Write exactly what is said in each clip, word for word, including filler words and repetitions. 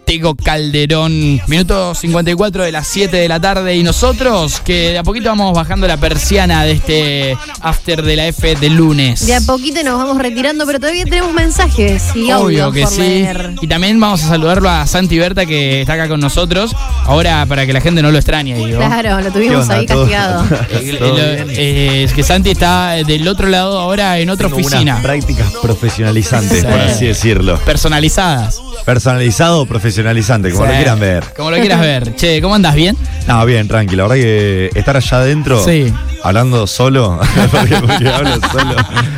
Tego Calderón. Minuto cincuenta y cuatro de las siete de la tarde. Y nosotros, que de a poquito vamos bajando la persiana de este after de la F del lunes. De a poquito nos vamos retirando, pero todavía tenemos mensajes y Obvio audios que por sí. leer. Y también vamos a saludarlo a Santi Berta, que está acá con nosotros. Ahora, para que la gente no lo extrañe, digo. Claro, lo tuvimos onda? ahí ¿Todo? castigado. Eh, eh, eh, es que Santi está del otro lado ahora en otra Tengo oficina. unas prácticas profesionalizantes, Sí. por así decirlo. Personalizadas. Personalizado o profesionalizante, como Sí. lo quieran ver. Como lo quieras ver. Che, ¿cómo andas? ¿Bien? No, bien, tranqui. La verdad que estar allá adentro, Sí. hablando solo, porque, porque hablo solo,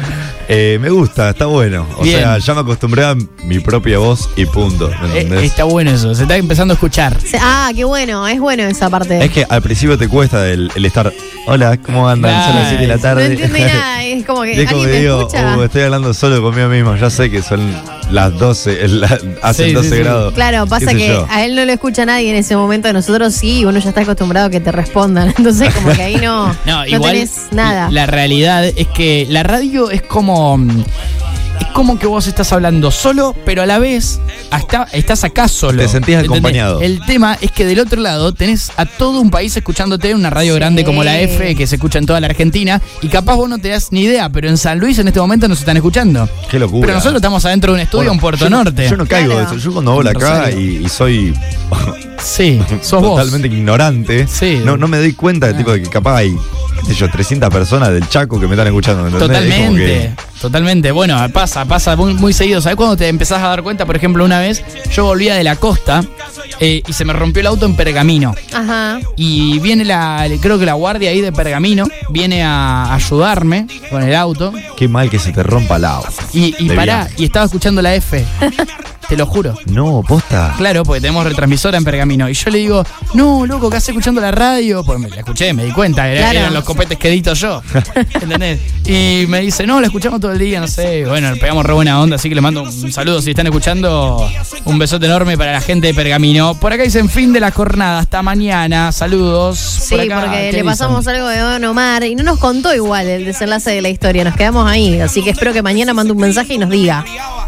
eh, me gusta, está bueno. O Bien. sea, ya me acostumbré a mi propia voz y punto. ¿Me Eh, entendés? está bueno eso. Se está empezando a escuchar. Se- Ah, qué bueno, es bueno esa parte. Es que al principio te cuesta el, el estar, hola, ¿cómo andan? Claro. Son las siete de la No tarde. entiende nada, es como que Y es como alguien que me digo, escucha. "Uh, estoy hablando solo conmigo mismo, ya sé que son las doce, el- la- hacen Sí, doce sí, sí. grados. Claro, qué pasa sé que yo. a él no lo escucha nadie en ese momento, a nosotros sí, y uno ya está acostumbrado a que te respondan. Entonces, como que ahí no, No, no igual tenés nada. La realidad es que la radio es como mm, es como que vos estás hablando solo, pero a la vez hasta, estás acá solo. Te sentías ¿Entendés? acompañado. El tema es que del otro lado tenés a todo un país escuchándote en una radio Sí. grande como la F, que se escucha en toda la Argentina, y capaz vos no te das ni idea, pero en San Luis en este momento nos están escuchando. Qué locura. Pero nosotros estamos adentro de un estudio Bueno, en Puerto yo no- Norte. Yo no caigo Claro. de eso. Yo cuando hablo En acá Rosario. y, y soy Sí, sos vos. totalmente ignorante, Sí. no, no me doy cuenta de, tipo, de que capaz hay, qué sé yo, trescientas personas del Chaco que me están escuchando. ¿me entendés? Es como Totalmente, totalmente. Bueno, pasa, pasa muy, muy seguido. ¿Sabes cuando te empezás a dar cuenta? Por ejemplo, una vez yo volvía de la costa eh, y se me rompió el auto en Pergamino. Ajá. Y viene la, creo que la guardia ahí de Pergamino, viene a ayudarme con el auto. que qué mal que se te rompa el auto. Y, y De pará, viaje. y estaba escuchando la F. Te lo juro. No, posta. Claro, porque tenemos retransmisora en Pergamino. Y yo le digo, no, loco, ¿qué haces escuchando la radio? Pues me la escuché, me di cuenta, era- Claro. eran los copetes que edito yo. ¿Entendés? Y me dice, no, la escuchamos todo el día, no sé. Bueno, le pegamos re buena onda, así que le mando un saludo si están escuchando. Un besote enorme para la gente de Pergamino. Por acá dicen fin de la jornada, hasta mañana. Saludos. Sí, Por acá, porque ¿qué le dicen? pasamos algo de Don Omar y no nos contó igual el desenlace de la historia, nos quedamos ahí, así que espero que mañana mande un mensaje y nos diga.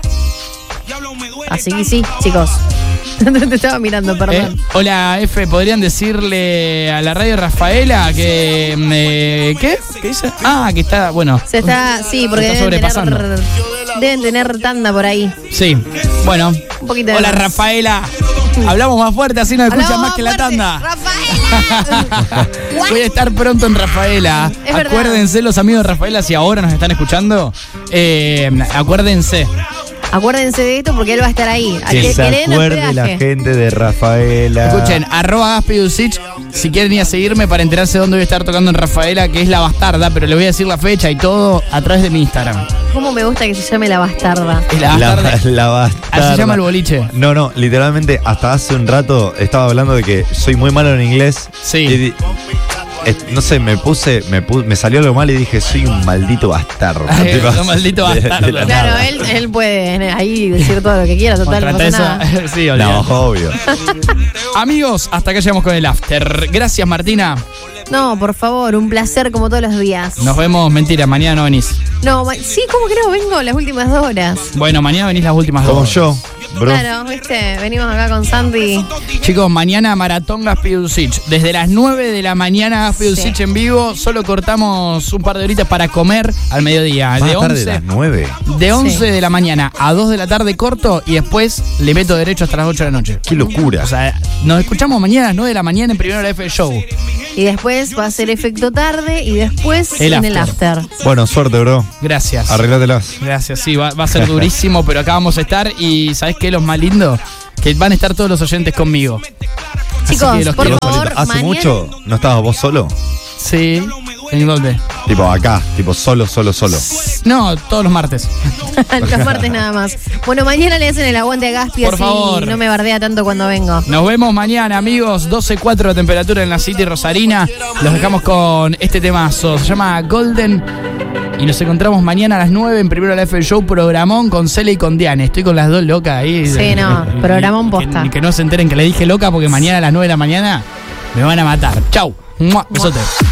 Así que sí, chicos. Te estaba mirando, Eh, perdón. hola F, ¿podrían decirle a la radio Rafaela que... eh, ¿Qué? ¿Qué dice? Ah, que está, bueno. Se está, sí, porque se está deben sobrepasando. tener, deben tener tanda por ahí. Sí, bueno. Un poquito de Hola más. Rafaela. Hablamos más fuerte, así nos escuchan Hablamos más que la fuerte. tanda. ¡Rafaela! Voy a estar pronto en Rafaela. Es verdad. Acuérdense los amigos de Rafaela, si ahora nos están escuchando, eh, acuérdense. Acuérdense de esto porque él va a estar ahí. A Que que- se que le den el acuerde la peaje. gente de Rafaela. Escuchen, arroba Gaspi Dulcich, si quieren ir a seguirme para enterarse de dónde voy a estar tocando en Rafaela, que es La Bastarda, pero le voy a decir la fecha y todo a través de mi Instagram. ¿Cómo me gusta que se llame la bastarda? Es La La, Bastarda. la bastarda. Así se llama el boliche. No, no, literalmente hasta hace un rato estaba hablando de que soy muy malo en inglés. Sí. Y di- eh, no sé, me puse, me pu- me salió algo mal y dije, soy un maldito bastardo. Ay, Tipo, un maldito de- de bastardo. la Claro, nada. él, él puede ahí decir todo lo que quiera, total, no Contrata pasa eso. nada. Sí, No, olvidate. obvio. Amigos, hasta acá llegamos con el after. Gracias, Martina. No, por favor, un placer como todos los días. Nos vemos, mentira, mañana no venís. No, ma- sí, ¿cómo que no? Vengo las últimas dos horas. Bueno, mañana venís las últimas Como dos. yo, bro. Claro, viste, venimos acá con Sandy. Chicos, mañana Maratón Gaspi Dulcich. Desde las nueve de la mañana Gaspi Sí. Dulcich en vivo. Solo cortamos un par de horitas para comer al mediodía. Más De tarde de once, las nueve. de once Sí. de la mañana a dos de la tarde corto y después le meto derecho hasta las ocho de la noche. Qué locura. O sea, nos escuchamos mañana a las nueve de la mañana en Primero la F Show. Y después va a ser efecto tarde y después El en el after. after. Bueno, suerte, bro. Gracias. Arreglátelas. Gracias, sí, va, va a ser durísimo, pero acá vamos a estar y ¿sabés qué es lo más lindo? Que van a estar todos los oyentes conmigo. Así Chicos, que los por quiero. favor, ¿Hace mañana- mucho no estabas vos solo? Sí. ¿En dónde? Tipo acá, tipo solo, solo, solo. No, todos los martes. Los martes nada más. Bueno, mañana le hacen el aguante a Gaspi, Por así favor. no me bardea tanto cuando vengo. Nos vemos mañana, amigos. doce cuatro de temperatura en la City Rosarina. Los dejamos con este temazo. Se llama Golden. Y nos encontramos mañana a las nueve en Primero la F Show, programón con Cele y con Diane. Estoy con las dos locas ahí. Sí, no, programón posta. Que, que no se enteren que le dije loca porque mañana a las nueve de la mañana me van a matar. Chau. Mua, besote.